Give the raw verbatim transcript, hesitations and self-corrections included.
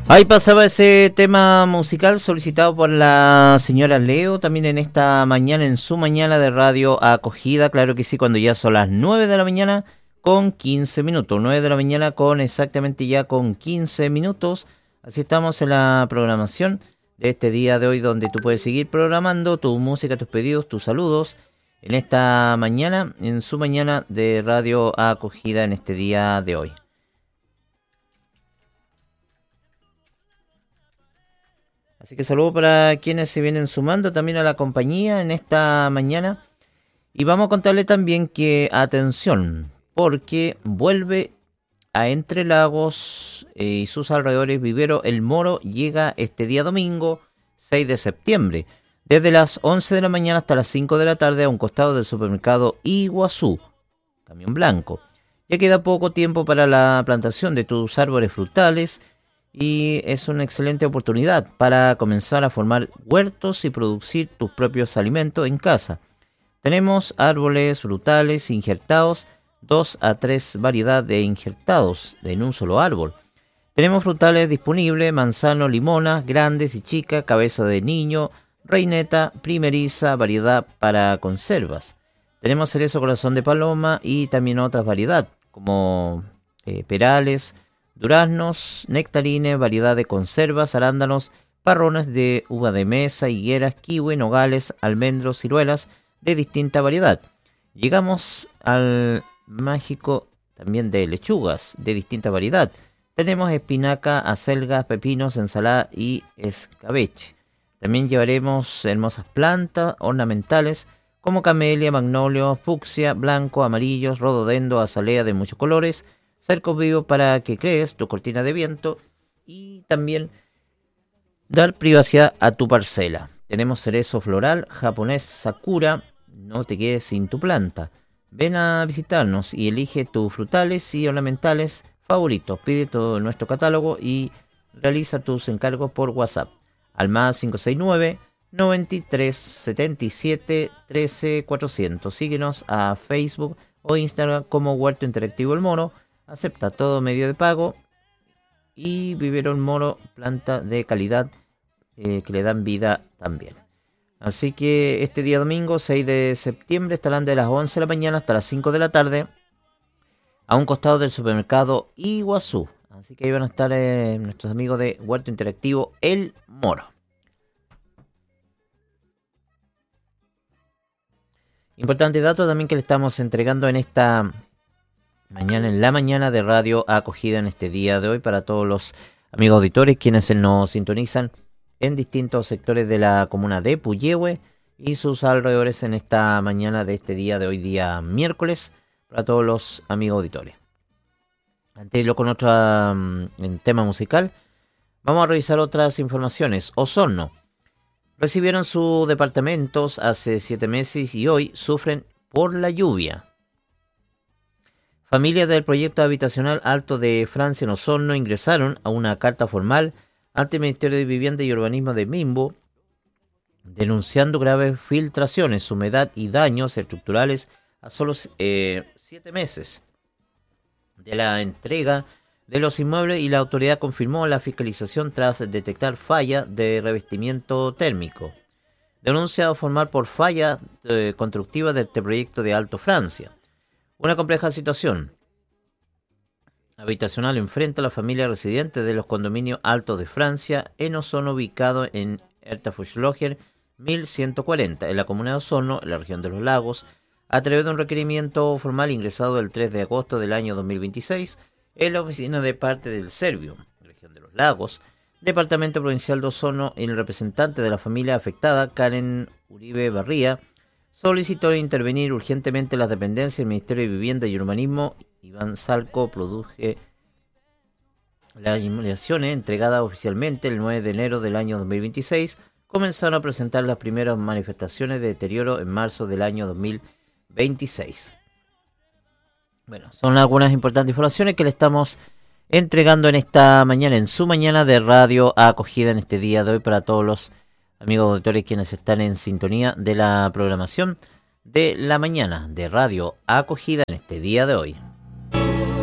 Ahí pasaba ese tema musical solicitado por la señora Leo, también en esta mañana, en su mañana de radio acogida, claro que sí, cuando ya son las nueve de la mañana con quince minutos, nueve de la mañana con exactamente ya con quince minutos, así estamos en la programación de este día de hoy, donde tú puedes seguir programando tu música, tus pedidos, tus saludos, en esta mañana, en su mañana de radio acogida en este día de hoy. Así que saludo para quienes se vienen sumando también a la compañía en esta mañana. Y vamos a contarle también que, atención, porque vuelve a Entre Lagos y sus alrededores Vivero El Moro, llega este día domingo seis de septiembre, desde las once de la mañana hasta las cinco de la tarde a un costado del supermercado Iguazú, Camión Blanco. Ya queda poco tiempo para la plantación de tus árboles frutales, y es una excelente oportunidad para comenzar a formar huertos y producir tus propios alimentos en casa. Tenemos árboles frutales injertados, dos a tres variedades de injertados en un solo árbol. Tenemos frutales disponibles, manzano, limona, grandes y chicas, cabeza de niño, reineta, primeriza, variedad para conservas. Tenemos cerezo corazón de paloma y también otras variedades como eh, perales, duraznos, nectarines, variedad de conservas, arándanos, parrones de uva de mesa, higueras, kiwi, nogales, almendros, ciruelas de distinta variedad. Llegamos al mágico también de lechugas de distinta variedad. Tenemos espinaca, acelgas, pepinos, ensalada y escabeche. También llevaremos hermosas plantas ornamentales como camelia, magnolio, fucsia, blanco, amarillos, rododendo, azalea de muchos colores, cercos vivos para que crees tu cortina de viento y también dar privacidad a tu parcela. Tenemos cerezo floral japonés Sakura, no te quedes sin tu planta. Ven a visitarnos y elige tus frutales y ornamentales favoritos. Pide todo nuestro catálogo y realiza tus encargos por WhatsApp al más cinco seis nueve, noventa y tres, setenta y siete, trece, cuatrocientos. Síguenos a Facebook o Instagram como Huerto Interactivo El Moro. Acepta todo medio de pago y Vivero El Moro, planta de calidad eh, que le dan vida también. Así que este día domingo seis de septiembre estarán de las once de la mañana hasta las cinco de la tarde a un costado del supermercado Iguazú. Así que ahí van a estar eh, nuestros amigos de Huerto Interactivo El Moro. Importante dato también que le estamos entregando en esta mañana, en la mañana de radio acogida en este día de hoy, para todos los amigos auditores quienes nos sintonizan en distintos sectores de la comuna de Puyehue y sus alrededores en esta mañana de este día de hoy, día miércoles, para todos los amigos auditores. Antes de irlo con otro um, tema musical, vamos a revisar otras informaciones. Osorno. Recibieron sus departamentos hace siete meses y hoy sufren por la lluvia. Familias del proyecto habitacional Alto de Francia en Osorno ingresaron a una carta formal ante el Ministerio de Vivienda y Urbanismo de Minbo, denunciando graves filtraciones, humedad y daños estructurales a solo eh, siete meses de la entrega de los inmuebles, y la autoridad confirmó la fiscalización tras detectar falla de revestimiento térmico. Denuncia formal por falla eh, constructiva de este proyecto de Alto Francia. Una compleja situación habitacional enfrenta a la familia residente de los condominios Altos de Francia en Osorno, ubicado en Ertafuschloger mil ciento cuarenta, en la comuna de Osorno, en la región de los Lagos, a través de un requerimiento formal ingresado el tres de agosto del año dos mil veintiséis en la oficina de parte del Servio, región de los Lagos, departamento provincial de Osorno. El representante de la familia afectada, Karen Uribe Barría, solicitó intervenir urgentemente las dependencias del Ministerio de Vivienda y Urbanismo. Iván Salco produje las inmunizaciones entregadas oficialmente el nueve de enero del año dos mil veintiséis. Comenzaron a presentar las primeras manifestaciones de deterioro en marzo del año dos mil veintiséis. Bueno, son algunas importantes informaciones que le estamos entregando en esta mañana, en su mañana de radio acogida en este día de hoy, para todos los amigos auditores quienes están en sintonía de la programación de la mañana de radio acogida en este día de hoy.